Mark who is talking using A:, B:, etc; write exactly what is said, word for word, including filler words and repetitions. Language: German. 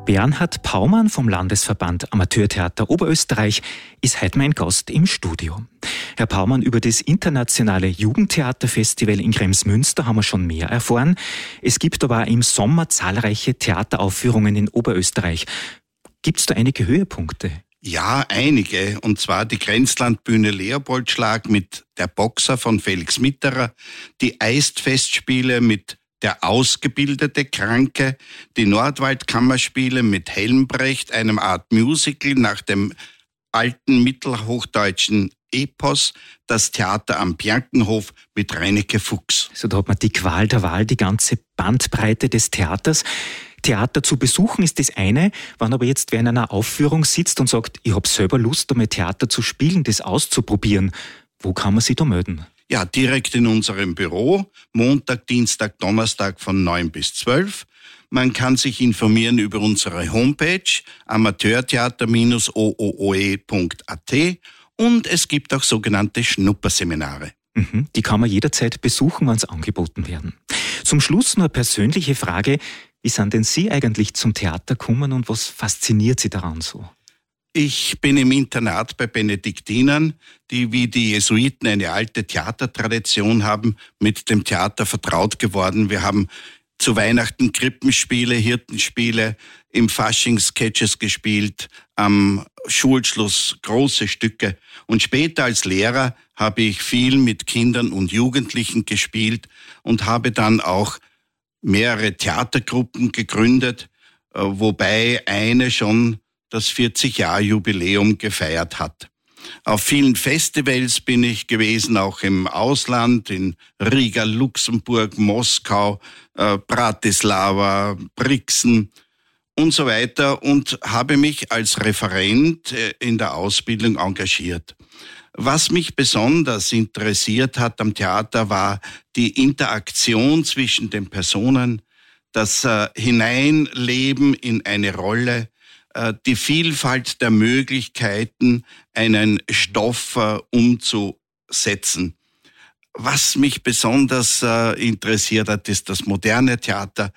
A: Bernhard Paumann vom Landesverband Amateurtheater Oberösterreich ist heute mein Gast im Studio. Herr Paumann, über das internationale Jugendtheaterfestival in Kremsmünster haben wir schon mehr erfahren. Es gibt aber auch im Sommer zahlreiche Theateraufführungen in Oberösterreich. Gibt es da einige Höhepunkte?
B: Ja, einige. Und zwar die Grenzlandbühne Leopoldschlag mit Der Boxer von Felix Mitterer, die Eist-Festspiele mit Der ausgebildete Kranke, die Nordwaldkammerspiele mit Helmbrecht, einem Art Musical nach dem alten mittelhochdeutschen Epos, das Theater am Bjankenhof mit Reineke Fuchs.
A: So, da hat man die Qual der Wahl, die ganze Bandbreite des Theaters. Theater zu besuchen ist das eine, wenn aber jetzt wer in einer Aufführung sitzt und sagt, ich habe selber Lust, einmal Theater zu spielen, das auszuprobieren. Wo kann man sich da melden?
B: Ja, direkt in unserem Büro, Montag, Dienstag, Donnerstag von neun bis zwölf. Man kann sich informieren über unsere Homepage amateurtheater Bindestrich o o o e punkt a t und es gibt auch sogenannte Schnupperseminare.
A: Mhm, die kann man jederzeit besuchen, wenn sie angeboten werden. Zum Schluss nur eine persönliche Frage. Wie sind denn Sie eigentlich zum Theater gekommen und was fasziniert Sie daran so?
B: Ich bin im Internat bei Benediktinern, die wie die Jesuiten eine alte Theatertradition haben, mit dem Theater vertraut geworden. Wir haben zu Weihnachten Krippenspiele, Hirtenspiele, im Fasching Sketches gespielt, am Schulschluss große Stücke. Und später als Lehrer habe ich viel mit Kindern und Jugendlichen gespielt und habe dann auch mehrere Theatergruppen gegründet, wobei eine schon das vierzig-Jahr-Jubiläum gefeiert hat. Auf vielen Festivals bin ich gewesen, auch im Ausland, in Riga, Luxemburg, Moskau, äh, Bratislava, Brixen und so weiter und habe mich als Referent äh, in der Ausbildung engagiert. Was mich besonders interessiert hat am Theater war die Interaktion zwischen den Personen, das äh, Hineinleben in eine Rolle, äh, die Vielfalt der Möglichkeiten, einen Stoff äh, umzusetzen. Was mich besonders äh, interessiert hat, ist das moderne Theater,